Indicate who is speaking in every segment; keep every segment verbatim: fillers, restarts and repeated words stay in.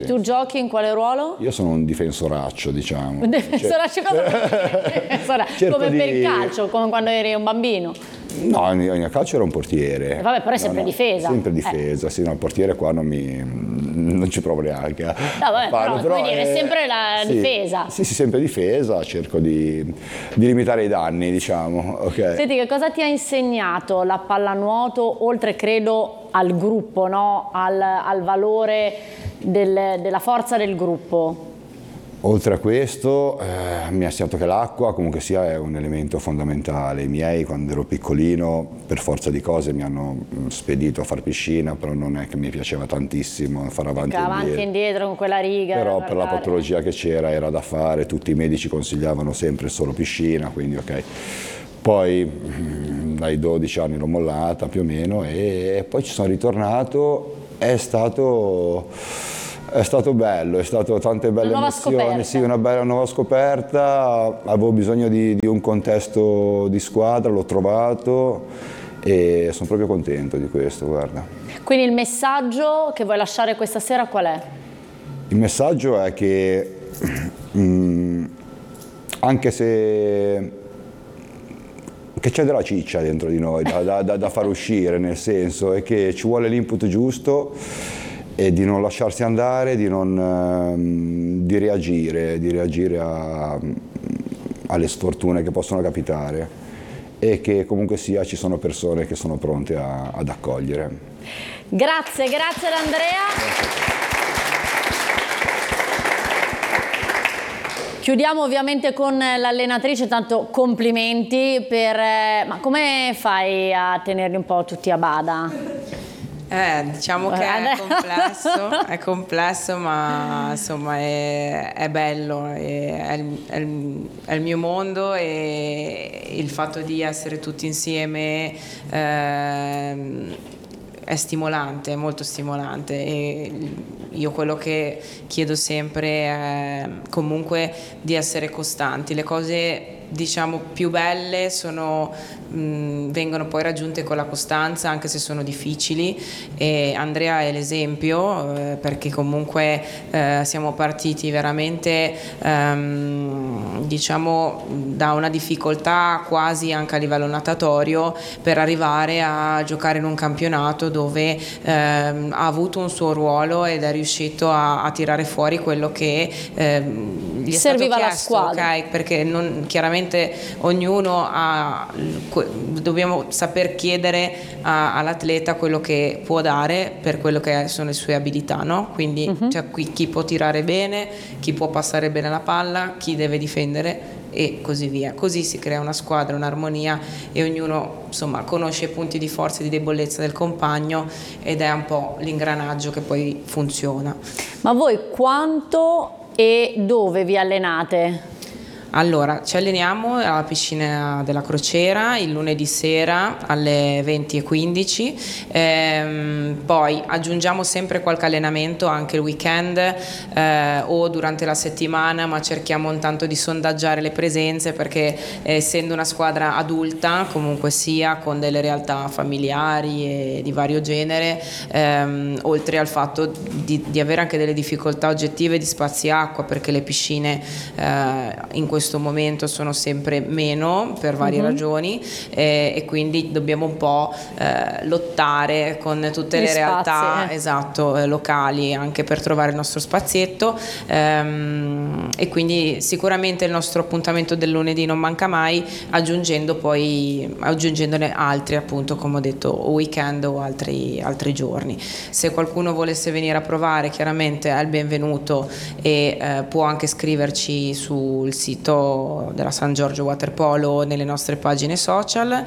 Speaker 1: Tu giochi in quale ruolo?
Speaker 2: Io sono un difensoraccio, diciamo.
Speaker 1: Un difensoraccio cosa vuol dire? Come
Speaker 2: di...
Speaker 1: per il calcio, come quando eri un bambino?
Speaker 2: No, nel calcio ero un portiere.
Speaker 1: Eh, vabbè, però è sempre
Speaker 2: no, no,
Speaker 1: difesa.
Speaker 2: Sempre difesa, eh. Sì, no, il portiere qua non mi... non ci provo neanche a
Speaker 1: no, vabbè,
Speaker 2: farlo,
Speaker 1: però,
Speaker 2: però
Speaker 1: dire, è sempre la
Speaker 2: sì,
Speaker 1: difesa.
Speaker 2: Sì, sì, sempre difesa, cerco di, di limitare i danni, diciamo. Okay.
Speaker 1: Senti, che cosa ti ha insegnato la pallanuoto, oltre credo al gruppo, no? al, al valore del, della forza del gruppo?
Speaker 2: Oltre a questo eh, mi ha insegnato che l'acqua comunque sia è un elemento fondamentale. I miei quando ero piccolino per forza di cose mi hanno spedito a far piscina, però non è che mi piaceva tantissimo fare avanti e indietro.
Speaker 1: Avanti e indietro con quella riga.
Speaker 2: Però per la patologia che c'era era da fare, tutti i medici consigliavano sempre solo piscina, quindi ok. Poi dai dodici anni l'ho mollata più o meno e poi ci sono ritornato, è stato... È stato bello, è stato tante belle
Speaker 1: una
Speaker 2: emozioni, sì, una bella nuova scoperta, avevo bisogno di, di un contesto di squadra, l'ho trovato e sono proprio contento di questo, guarda.
Speaker 1: Quindi il messaggio che vuoi lasciare questa sera qual è?
Speaker 2: Il messaggio è che mh, anche se che c'è della ciccia dentro di noi da, da, da far uscire, nel senso è che ci vuole l'input giusto e di non lasciarsi andare, di, non, ehm, di reagire, di reagire a, alle sfortune che possono capitare e che comunque sia ci sono persone che sono pronte a, ad accogliere.
Speaker 1: Grazie, grazie ad Andrea. Grazie. Chiudiamo ovviamente con l'allenatrice, tanto complimenti per... Ma come fai a tenerli un po' tutti a bada?
Speaker 3: Eh, diciamo che è complesso, è complesso ma insomma è, è bello, è, è, il, è, il, è il mio mondo e il fatto di essere tutti insieme eh, è stimolante, è molto stimolante e io quello che chiedo sempre è comunque di essere costanti. Le cose diciamo più belle sono, mh, vengono poi raggiunte con la costanza anche se sono difficili e Andrea è l'esempio eh, perché comunque eh, siamo partiti veramente ehm, diciamo da una difficoltà quasi anche a livello natatorio per arrivare a giocare in un campionato dove ehm, ha avuto un suo ruolo ed è riuscito a, a tirare fuori quello che ehm, gli è
Speaker 1: serviva
Speaker 3: stato
Speaker 1: alla
Speaker 3: chiesto,
Speaker 1: squadra,
Speaker 3: okay? Perché non, chiaramente ognuno ha, dobbiamo saper chiedere all'atleta quello che può dare per quello che sono le sue abilità, no? Quindi uh-huh. C'è qui chi può tirare bene, chi può passare bene la palla, chi deve difendere e così via. Così si crea una squadra, un'armonia e ognuno insomma conosce i punti di forza e di debolezza del compagno ed è un po' l'ingranaggio che poi funziona.
Speaker 1: Ma voi quanto e dove vi allenate?
Speaker 3: Allora, ci alleniamo alla piscina della Crociera il lunedì sera alle venti e quindici, ehm, poi aggiungiamo sempre qualche allenamento anche il weekend eh, o durante la settimana, ma cerchiamo intanto di sondaggiare le presenze perché eh, essendo una squadra adulta, comunque sia con delle realtà familiari e di vario genere, ehm, oltre al fatto di, di avere anche delle difficoltà oggettive di spazi acqua perché le piscine eh, in questo questo momento sono sempre meno per varie uh-huh. ragioni eh, e quindi dobbiamo un po' eh, lottare con tutte
Speaker 1: Gli
Speaker 3: le
Speaker 1: spazi,
Speaker 3: realtà
Speaker 1: eh.
Speaker 3: esatto, eh, locali anche per trovare il nostro spazietto ehm, e quindi sicuramente il nostro appuntamento del lunedì non manca mai, aggiungendo poi aggiungendone altri appunto come ho detto weekend o altri, altri giorni. Se qualcuno volesse venire a provare chiaramente è il benvenuto e eh, può anche scriverci sul sito della San Giorgio Waterpolo nelle nostre pagine social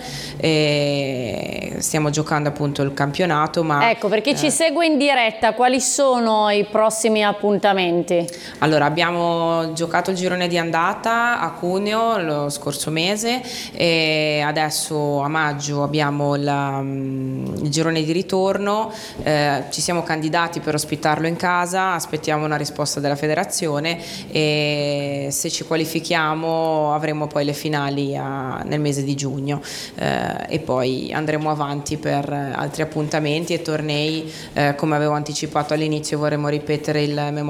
Speaker 3: e stiamo giocando appunto il campionato. Ma
Speaker 1: ecco, per chi
Speaker 3: eh,
Speaker 1: ci segue in diretta, quali sono i prossimi appuntamenti?
Speaker 3: Allora, abbiamo giocato il girone di andata a Cuneo lo scorso mese e adesso a maggio abbiamo la, il girone di ritorno, eh, ci siamo candidati per ospitarlo in casa, aspettiamo una risposta della federazione e se ci qualifichiamo avremo poi le finali a, nel mese di giugno eh, e poi andremo avanti per altri appuntamenti e tornei eh, come avevo anticipato all'inizio vorremmo ripetere il